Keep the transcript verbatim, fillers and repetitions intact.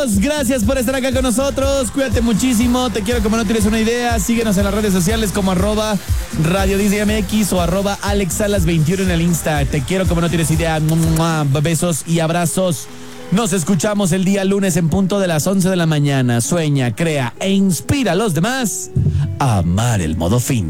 Carlos, gracias por estar acá con nosotros. Cuídate muchísimo. Te quiero como no tienes una idea. Síguenos en las redes sociales como arroba Radio Disney M X o arroba Alex Salas veintiuno en el Insta. Te quiero como no tienes idea. Besos y abrazos. Nos escuchamos el día lunes en punto de las once de la mañana. Sueña, crea e inspira a los demás a amar el modo fin.